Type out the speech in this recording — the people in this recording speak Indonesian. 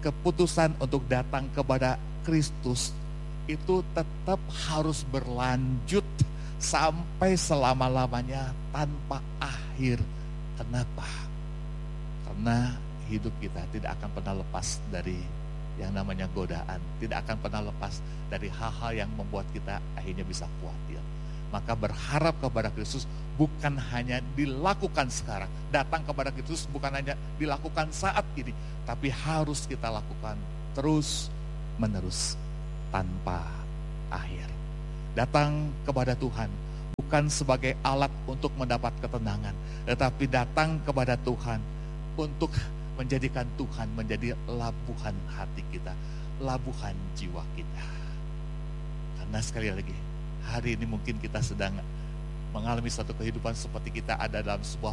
keputusan untuk datang kepada Kristus itu tetap harus berlanjut sampai selama-lamanya tanpa akhir. Kenapa? Karena hidup kita tidak akan pernah lepas dari yang namanya godaan, tidak akan pernah lepas dari hal-hal yang membuat kita akhirnya bisa khawatir. Maka berharap kepada Kristus bukan hanya dilakukan sekarang, datang kepada Kristus bukan hanya dilakukan saat ini, tapi harus kita lakukan terus menerus tanpa akhir. Datang kepada Tuhan bukan sebagai alat untuk mendapat ketenangan, tetapi datang kepada Tuhan untuk menjadikan Tuhan menjadi labuhan hati kita, labuhan jiwa kita. Karena sekali lagi, hari ini mungkin kita sedang mengalami satu kehidupan seperti kita ada dalam sebuah